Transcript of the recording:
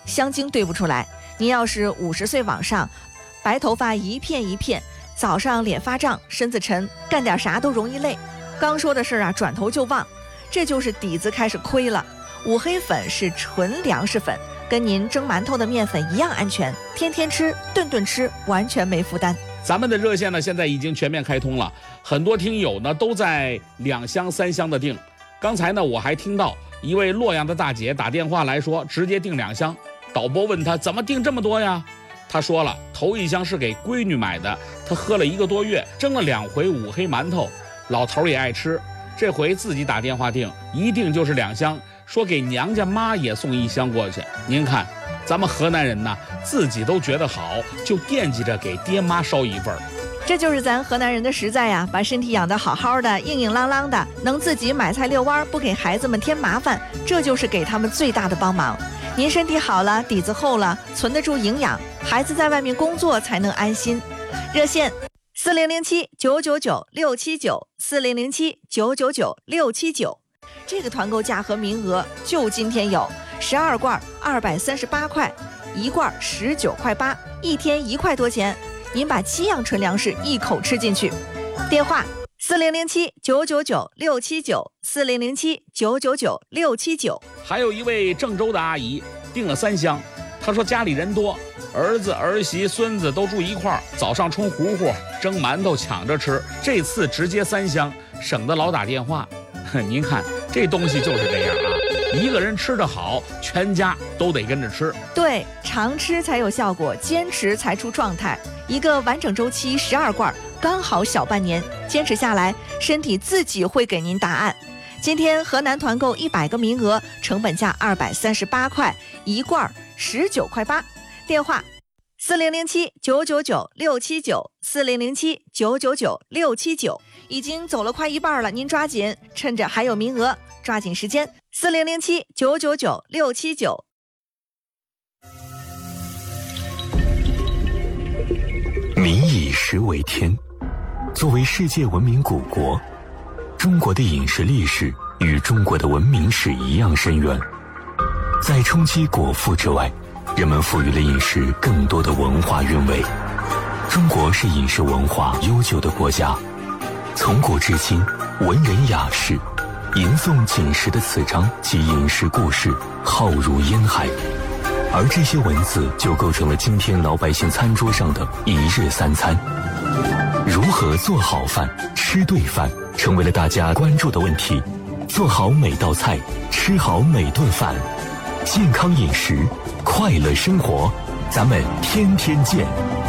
香精兑不出来。您要是50岁往上，白头发一片一片，早上脸发胀，身子沉，干点啥都容易累。刚说的事儿啊，转头就忘，这就是底子开始亏了。五黑粉是纯粮食粉，跟您蒸馒头的面粉一样安全，天天吃，顿顿吃，完全没负担。 咱们的热线呢，现在已经全面开通了，很多听友呢都在2箱3箱的订。刚才呢，我还听到一位洛阳的大姐打电话来说，直接订2箱。导播问她怎么订这么多呀？她说了，头1箱是给闺女买的，她喝了1个多月，蒸了2回五黑馒头，老头也爱吃。这回自己打电话订，一订就是2箱，说给娘家妈也送1箱过去。您看，咱们河南人呢，自己都觉得好，就惦记着给爹妈捎一份。 这就是咱河南人的实在呀，把身体养得好好的，硬硬朗朗的，能自己买菜遛弯，不给孩子们添麻烦，这就是给他们最大的帮忙。您身体好了，底子厚了，存得住营养，孩子在外面工作才能安心。热线4007-999-679，4007-999-679，这个团购价和名额就今天有，12罐238块，1罐19块8，一天1块多钱，您把7样纯粮食一口吃进去。电话4007-999-679，4007-999-679。 还有一位郑州的阿姨订了3箱，她说家里人多，儿子儿媳孙子都住一块儿，早上冲糊糊蒸馒头抢着吃，这次直接3箱，省得老打电话。您看这东西就是这样啊，一个人吃得好，全家都得跟着吃。 对，常吃才有效果，坚持才出状态。一个完整周期12罐，刚好小半年，坚持下来，身体自己会给您答案。今天河南团购100个名额，成本价238块，1罐19块8。电话4007-999-679，4007-999-679，已经走了快一半了，您抓紧，趁着还有名额，抓紧时间。4007-999-679。 民以食为天，作为世界文明古国，中国的饮食历史与中国的文明史一样深远。在冲击果腹之外，人们赋予了饮食更多的文化韵味。中国是饮食文化悠久的国家，从古至今，文人雅士吟诵锦食的词章及饮食故事浩如烟海，而这些文字就构成了今天老百姓餐桌上的一日3餐。如何做好饭、吃对饭，成为了大家关注的问题。做好每道菜，吃好每顿饭，健康饮食，快乐生活，咱们天天见。